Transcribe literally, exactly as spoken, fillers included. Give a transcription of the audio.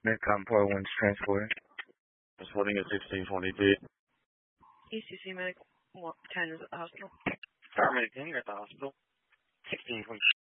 Midcom Part one's transporting. It's holding at sixteen twenty-two. E C C Medic ten is at the hospital. Paramedic ten, you're at the hospital. sixteen twenty.